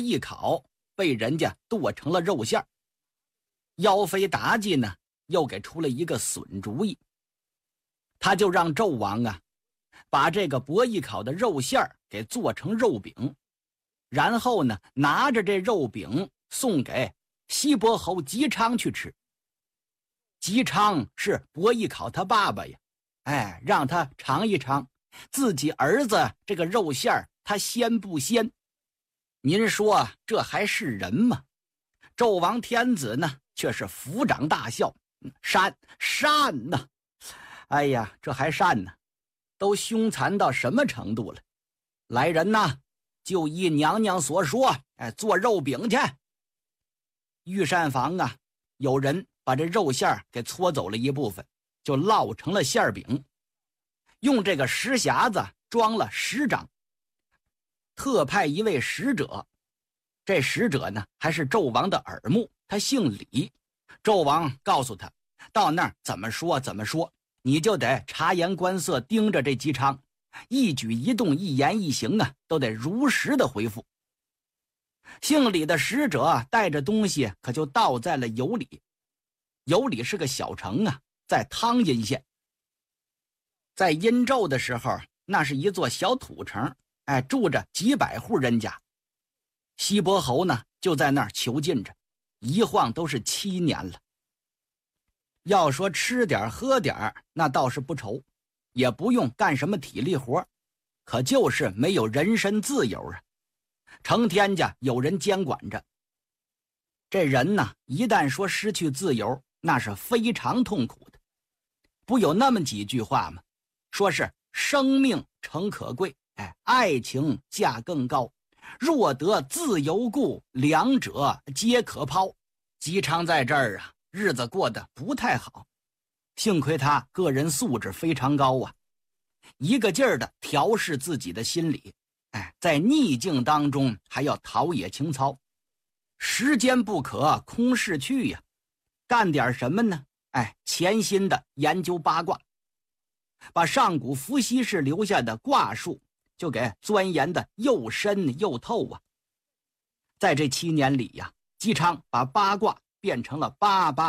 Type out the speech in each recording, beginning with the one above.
一烤，被人家剁成了肉馅儿。妖妃妲己呢，又给出了一个损主意，他就让纣王啊，把这个伯邑考的肉馅儿给做成肉饼，然后呢，拿着这肉饼送给西伯侯姬昌去吃。姬昌是伯邑考他爸爸呀，让他尝一尝自己儿子这个肉馅儿他鲜不鲜？您说这还是人吗？纣王天子呢，却是抚掌大笑，善呐！哎呀，这还善呢，都凶残到什么程度了？来人呐，就依娘娘所说，做肉饼去。御膳房啊，有人把这肉馅儿给搓走了一部分，就烙成了馅饼，用这个石匣子装了10张，特派一位使者。这使者呢，还是纣王的耳目，他姓李。纣王告诉他，到那儿怎么说，你就得察言观色，盯着这姬昌，一举一动一言一行啊，都得如实的回复。姓李的使者带着东西可就到在了有里。有里是个小城啊，在汤阴县。在殷纣的时候，那是一座小土城，住着几百户人家。西伯侯呢，就在那儿囚禁着，一晃都是7年了。要说吃点喝点，那倒是不愁，也不用干什么体力活，可就是没有人身自由啊，成天家有人监管着。这人呢，一旦说失去自由，那是非常痛苦的。不有那么几句话吗？说是生命诚可贵，爱情价更高，若得自由故，两者皆可抛。姬昌在这儿啊，日子过得不太好，幸亏他个人素质非常高啊，一个劲儿的调试自己的心理，在逆境当中还要陶冶情操。时间不可空逝去呀，干点什么呢？潜心的研究八卦，把上古伏羲氏留下的卦术就给钻研的又深又透啊。在这7年里呀，姬昌把八卦变成了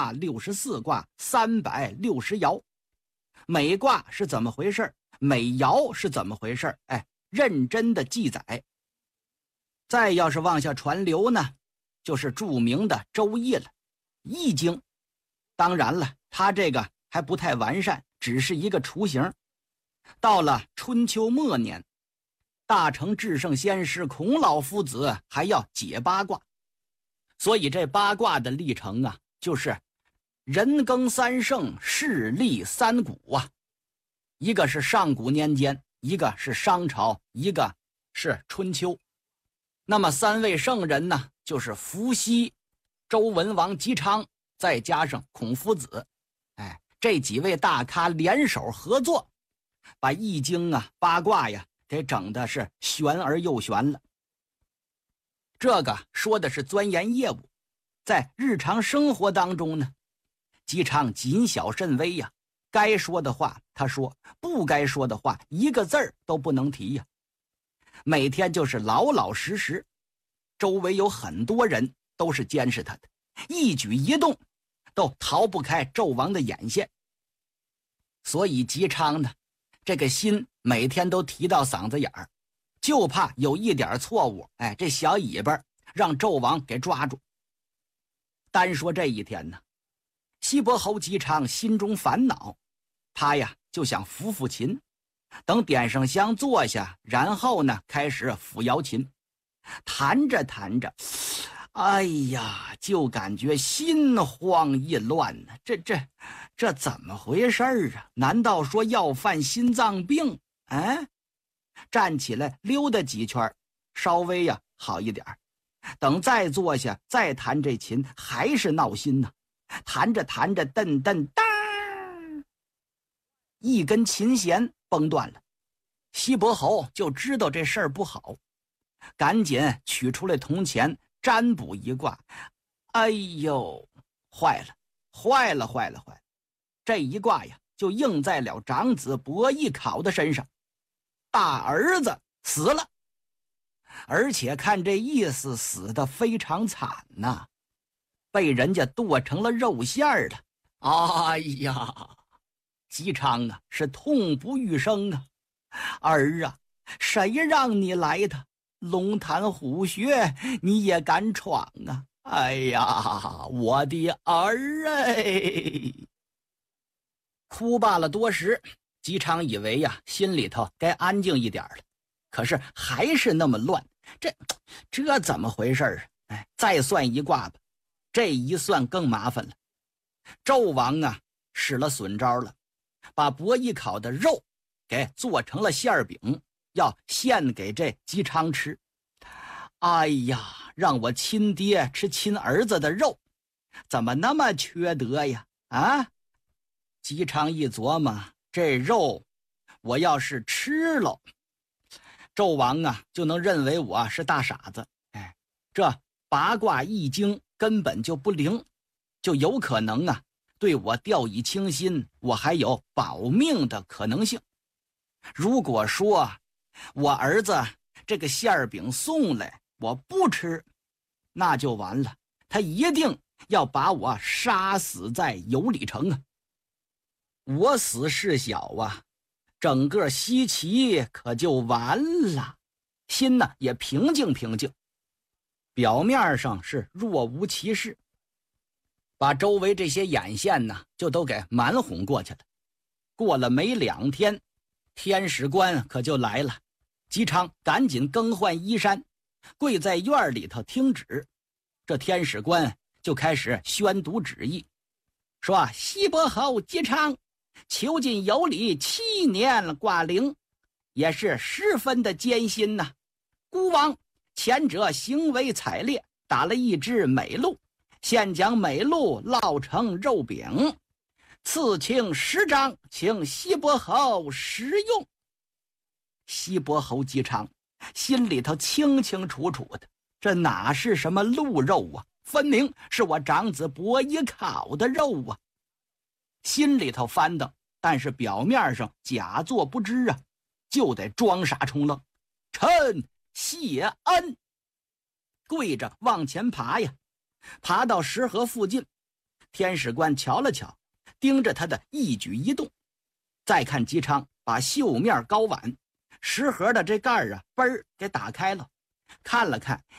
8864卦360爻，每卦是怎么回事，每爻是怎么回事，认真的记载。再要是往下传流呢，就是著名的周易了，易经。当然了，他这个还不太完善，只是一个雏形。到了春秋末年，大成至圣先师孔老夫子还要解八卦，所以这八卦的历程啊，就是人庚3盛，势利3古啊。一个是上古年间，一个是商朝，一个是春秋。那么3位圣人呢，就是伏羲、周文王姬昌，再加上孔夫子，这几位大咖联手合作，把易经啊、八卦呀给整的是玄而又玄了。这个说的是钻研业务，在日常生活当中呢，姬昌谨小慎微呀，该说的话他说，不该说的话一个字儿都不能提呀。每天就是老老实实，周围有很多人都是监视他的，一举一动都逃不开纣王的眼线。所以姬昌呢，这个心每天都提到嗓子眼儿，就怕有一点错误，这小尾巴让纣王给抓住。单说这一天呢，西伯侯姬昌心中烦恼，他呀就想抚抚琴，等点上香坐下，然后呢开始抚瑶琴，弹着弹着，哎呀，就感觉心慌意乱呢。这怎么回事啊？难道说要犯心脏病？站起来溜达几圈，稍微呀好一点。等再坐下，再弹这琴，还是闹心呢。弹着弹着，噔噔当，一根琴弦崩断了。西伯侯就知道这事儿不好，赶紧取出来铜钱占卜一卦。哎呦，坏了！这一卦呀，就应在了长子伯邑考的身上，大儿子死了。 而且看这意思死得非常惨呐，被人家剁成了肉馅儿了。哎呀，姬昌啊是痛不欲生啊！儿啊，谁让你来的？龙潭虎穴你也敢闯啊！哎呀，我的儿哎！哭罢了多时，姬昌以为呀，心里头该安静一点了，可是还是那么乱。这怎么回事啊？哎，再算一卦吧。这一算更麻烦了。纣王啊，使了损招了，把伯邑考的肉给做成了馅饼，要献给这姬昌吃。哎呀，让我亲爹吃亲儿子的肉，怎么那么缺德呀？啊！姬昌一琢磨，这肉我要是吃了，纣王啊就能认为我是大傻子。哎，这八卦易经根本就不灵，就有可能啊对我掉以轻心，我还有保命的可能性。如果说我儿子这个馅饼送来我不吃，那就完了，他一定要把我杀死在有里城啊！我死事小啊，整个西岐可就完了。心呢也平静平静，表面上是若无其事，把周围这些眼线呢就都给瞒哄过去了。过了没2天，天使官可就来了。姬昌赶紧更换衣衫，跪在院里头听旨。这天使官就开始宣读旨意，说西伯侯姬昌囚禁有里7年挂陵，也是十分的艰辛呐。孤王前者行为采猎，打了一只美鹿，现将美鹿烙成肉饼，赐请10张，请西伯侯食用。西伯侯姬昌心里头清清楚楚的，这哪是什么鹿肉啊，分明是我长子伯邑考的肉啊！心里头翻腾，但是表面上假作不知啊，就得装傻充愣。臣谢恩，跪着往前爬呀，爬到石河附近，天使官瞧了瞧，盯着他的一举一动，再看姬昌把绣面高碗，石盒的这盖儿啊，嘣儿给打开了，看了看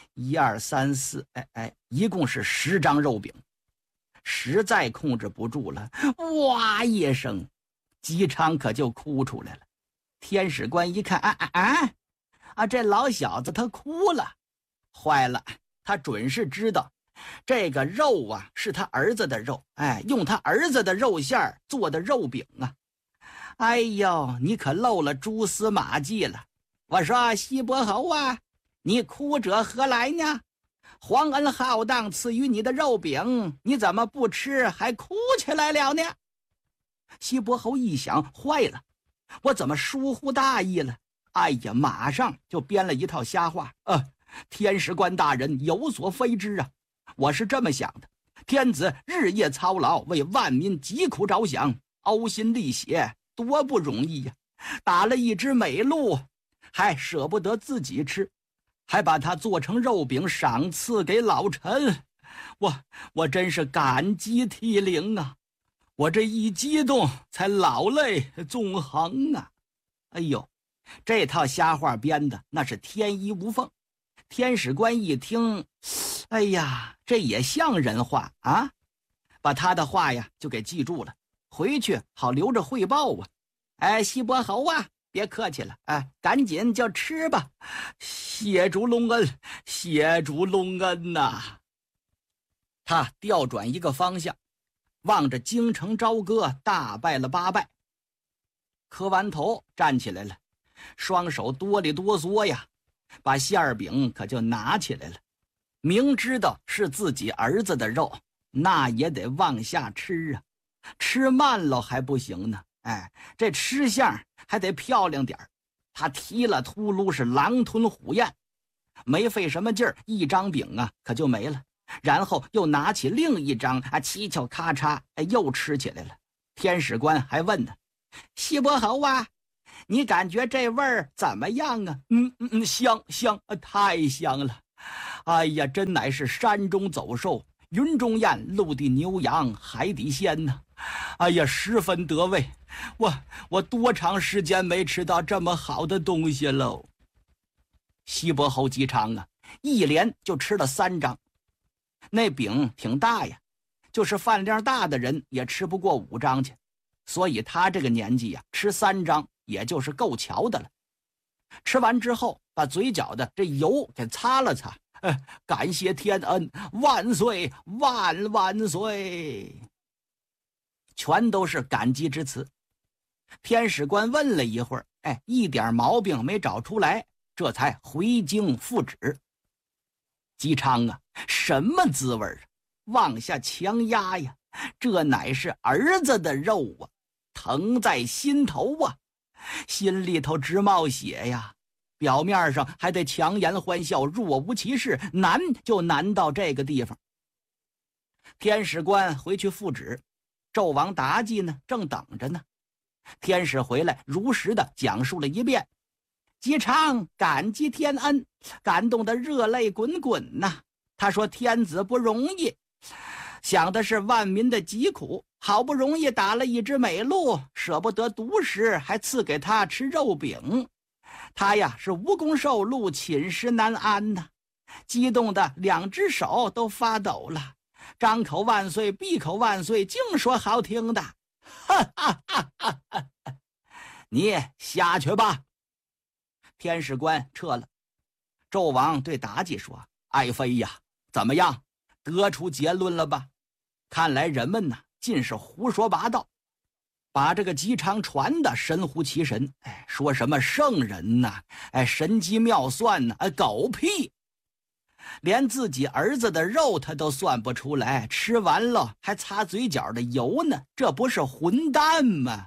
，1、2、3、4，一共是10张肉饼，实在控制不住了，哇一声，姬昌可就哭出来了。天使官一看，这老小子他哭了，坏了，他准是知道这个肉啊是他儿子的肉，用他儿子的肉馅做的肉饼啊。哎呦，你可漏了蛛丝马迹了。我说西伯侯啊，你哭者何来呢？皇恩浩荡赐予你的肉饼，你怎么不吃还哭起来了呢？西伯侯一想，坏了，我怎么疏忽大意了？哎呀，马上就编了一套瞎话。天使官大人有所非知啊，我是这么想的，天子日夜操劳，为万民疾苦着想，呕心沥血，多不容易呀！打了一只美鹿，还舍不得自己吃，还把它做成肉饼赏赐给老臣，我真是感激涕零啊！我这一激动，才老泪纵横啊！哎呦，这套瞎话编的那是天衣无缝。天使官一听，哎呀，这也像人话啊，把他的话呀就给记住了，回去好留着汇报啊。西伯侯啊，别客气了，赶紧就吃吧。谢主隆恩，谢主隆恩呐！他调转一个方向，望着京城朝歌，大拜了8拜，磕完头站起来了，双手哆里哆嗦呀，把馅饼可就拿起来了。明知道是自己儿子的肉，那也得往下吃啊，吃慢了还不行呢。这吃相还得漂亮点儿。他提了秃噜是狼吞虎咽，没费什么劲儿，一张饼啊可就没了，然后又拿起另一张七巧咔嚓又吃起来了。天使官还问他，西伯侯啊， 你感觉这味儿怎么样啊？香，太香了！哎呀，真乃是山中走兽，云中雁，陆地牛羊，海底鲜呐！哎呀，十分得味。我多长时间没吃到这么好的东西喽？西伯侯姬昌啊，一连就吃了3张。那饼挺大呀，就是饭量大的人也吃不过5张去，所以他这个年纪呀，吃3张也就是够瞧的了。吃完之后，把嘴角的这油给擦了擦，感谢天恩，万岁万岁，全都是感激之词。天使官问了一会儿，一点毛病没找出来，这才回京复旨。姬昌啊，什么滋味啊？往下强压呀，这乃是儿子的肉啊，疼在心头啊，心里头直冒血呀。表面上还得强颜欢笑，若无其事，难就难到这个地方。天使官回去复旨，纣王妲己呢正等着呢。天使回来如实的讲述了一遍，姬昌感激天恩，感动得热泪滚滚呐。他说天子不容易，想的是万民的疾苦，好不容易打了一只美鹿，舍不得独食，还赐给他吃肉饼。他呀是无功受禄，寝食难安呐，激动的2只手都发抖了，张口万岁，闭口万岁，净说好听的。你下去吧。天使官撤了。纣王对妲己说：爱妃呀，怎么样，得出结论了吧？看来人们呢尽是胡说八道，把这个姬昌传的神乎其神，说什么圣人呐，神机妙算呐，狗屁！连自己儿子的肉他都算不出来，吃完了还擦嘴角的油呢，这不是混蛋吗？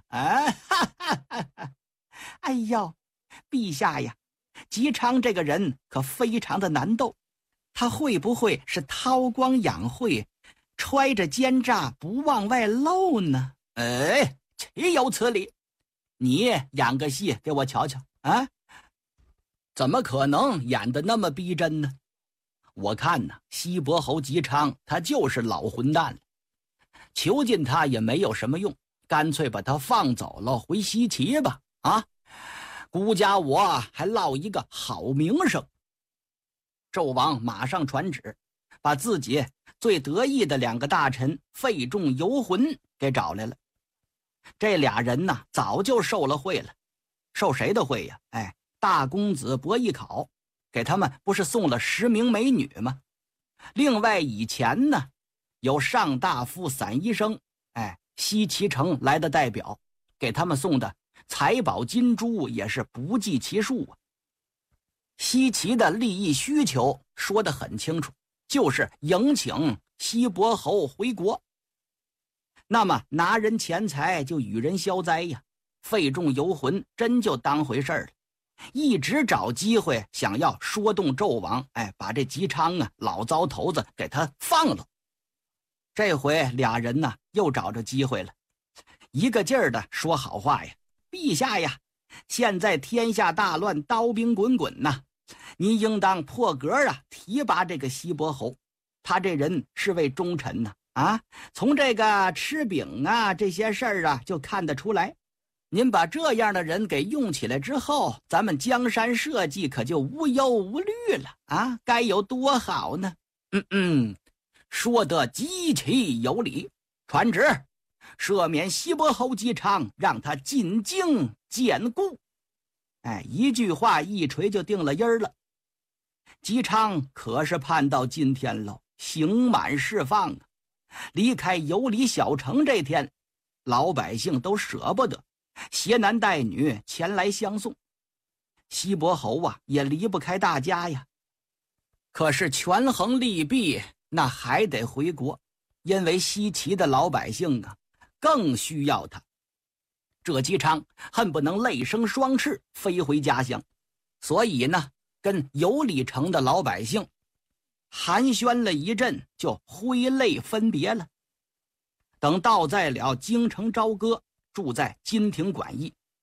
哎呦，陛下呀，姬昌这个人可非常的难斗，他会不会是韬光养晦，揣着奸诈不往外露呢？岂有此理！你演个戏给我瞧瞧啊！怎么可能演得那么逼真呢？我看呢，西伯侯姬昌他就是老混蛋了，囚禁他也没有什么用，干脆把他放走了，回西岐吧！孤家我还落一个好名声。纣王马上传旨，把自己最得意的2个大臣费仲、游魂给找来了。这俩人呢，早就受了贿了。受谁的贿呀？大公子伯邑考，给他们不是送了10名美女吗？另外以前呢，有上大夫散医生，西岐城来的代表，给他们送的财宝金珠也是不计其数啊。西岐的利益需求说得很清楚，就是迎请西伯侯回国。那么拿人钱财就与人消灾呀，费仲、游魂真就当回事了，一直找机会想要说动纣王，把这姬昌啊老糟头子给他放了。这回俩人呢又找着机会了，一个劲儿的说好话呀，陛下呀，现在天下大乱，刀兵滚滚呐，您应当破格提拔这个西伯侯，他这人是位忠臣呐，从这个吃饼这些事儿就看得出来。您把这样的人给用起来之后，咱们江山社稷可就无忧无虑了该有多好呢？说得极其有理，传旨赦免西伯侯姬昌，让他进京见顾。一句话一锤就定了音儿了。姬昌可是盼到今天喽，刑满释放离开有里小城这天，老百姓都舍不得，携男带女前来相送。西伯侯也离不开大家呀。可是权衡利弊，那还得回国，因为西岐的老百姓更需要他。这姬昌恨不能泪生双翅飞回家乡，所以呢，跟有里城的老百姓寒暄了一阵，就挥泪分别了。等到在了京城朝歌，住在金庭馆驿。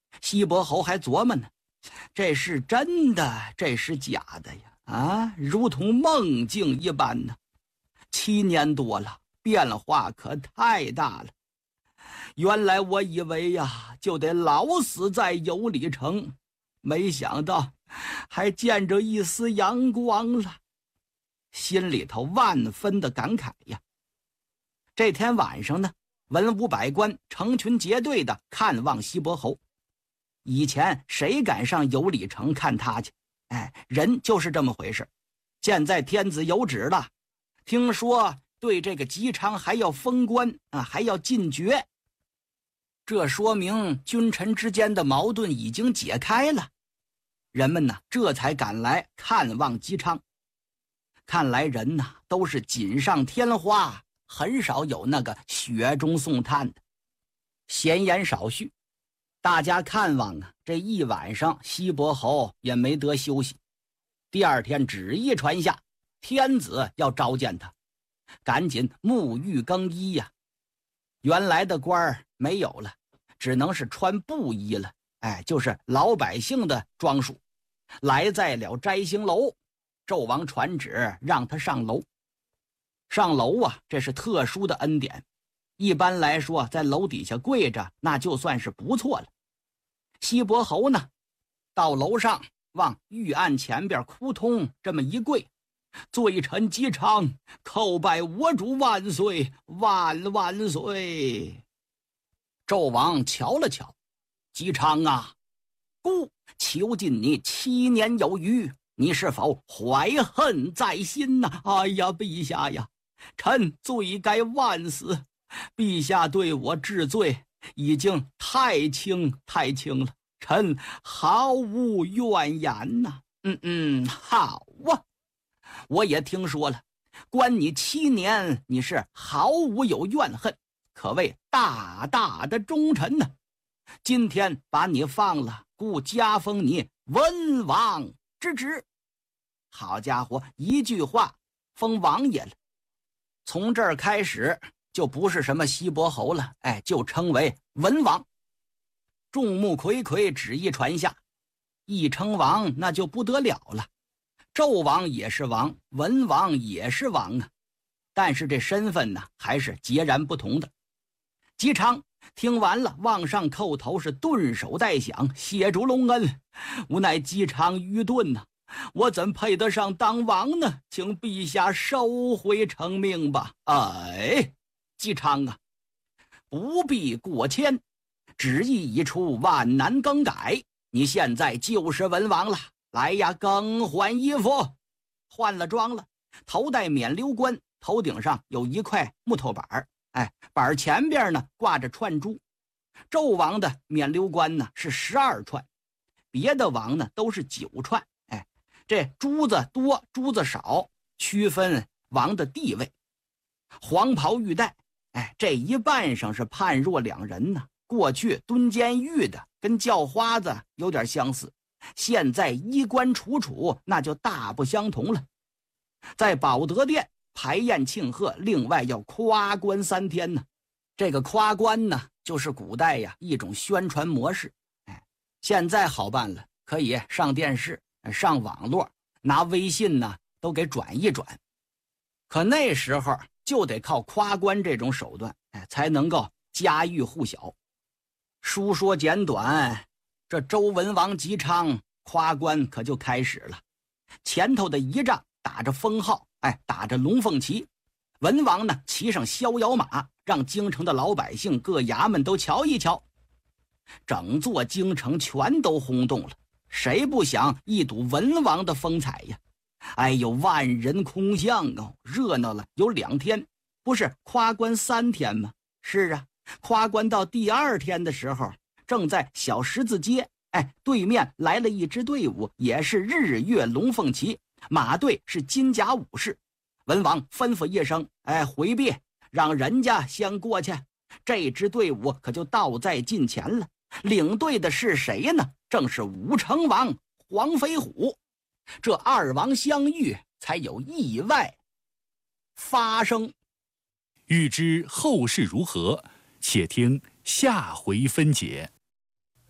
西伯侯还琢磨呢，这是真的，这是假的呀？啊，如同梦境一般呢。7年多了，变化可太大了。原来我以为呀，就得老死在有里城，没想到还见着一丝阳光了，心里头万分的感慨呀。这天晚上呢，文武百官成群结队的看望西伯侯。以前谁敢上有里城看他去？人就是这么回事。现在天子有旨了，听说对这个姬昌还要封官啊，还要进爵。这说明君臣之间的矛盾已经解开了。人们呢，这才赶来看望姬昌。看来人呐，都是锦上添花，很少有那个雪中送炭的。闲言少叙，大家看望啊，这一晚上西伯侯也没得休息。第二天旨意传下，天子要召见他，赶紧沐浴更衣呀。原来的官儿没有了，只能是穿布衣了，就是老百姓的装束。来在了摘星楼，纣王传旨让他上楼。上楼啊，这是特殊的恩典。一般来说，在楼底下跪着，那就算是不错了。西伯侯呢，到楼上往御案前边扑通这么一跪，罪臣姬昌叩拜我主万岁，万万岁。纣王瞧了瞧，姬昌啊，孤囚禁你7年有余，你是否怀恨在心呐？哎呀，陛下呀，臣罪该万死，陛下对我治罪已经太轻了，臣毫无怨言呐。好啊，我也听说了，关你7年，你是毫无有怨恨，可谓大大的忠臣呢。今天把你放了，故加封你文王之职。好家伙，一句话封王爷了。从这儿开始就不是什么西伯侯了，就称为文王。众目睽睽，旨意传下，一称王那就不得了了。纣王也是王，文王也是王啊，但是这身份呢还是截然不同的。姬昌听完了，往上叩头，是顿首代响，谢主隆恩，无奈姬昌愚钝呐，我怎配得上当王呢？请陛下收回成命吧。姬昌啊，不必过谦，旨意已出，万难更改，你现在就是文王了。来呀，更换衣服。换了装了，头戴冕旒冠，头顶上有一块木头板，板前边呢挂着串珠。纣王的冕旒冠呢是12串，别的王呢都是9串。这珠子多珠子少，区分王的地位。黄袍玉带，这一半上是判若两人呢。过去蹲监狱的跟叫花子有点相似，现在衣冠楚楚，那就大不相同了。在保德殿排宴庆贺，另外要夸官3天呢。这个夸官呢，就是古代呀一种宣传模式。现在好办了，可以上电视、上网络，拿微信呢都给转一转。可那时候就得靠夸官这种手段，才能够家喻户晓。书说简短，这周文王姬昌夸官可就开始了。前头的仪仗打着封号，打着龙凤旗，文王呢骑上逍遥马，让京城的老百姓各衙门都瞧一瞧。整座京城全都轰动了，谁不想一睹文王的风采呀？万人空巷哦，热闹了有2天，不是夸官3天吗？是啊，夸官到第2天的时候，正在小十字街，对面来了一支队伍，也是日月龙凤旗，马队是金甲武士。文王吩咐一声，回避，让人家先过去。这支队伍可就倒在近前了。领队的是谁呢？正是武成王黄飞虎。这2王相遇，才有意外发生。 欲知后事如何，且听下回分解。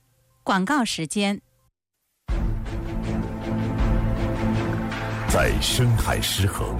广告时间。 在深海失衡、